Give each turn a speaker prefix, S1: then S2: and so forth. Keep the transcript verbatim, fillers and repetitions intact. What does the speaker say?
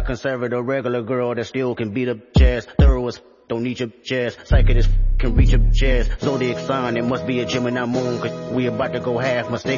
S1: conservative regular girl that still can beat up jazz. Thorough as don't need your jazz. Psychic as can reach your jazz. Zodiac sign, it must be a Gemini moon, cause we about to go half. Mistake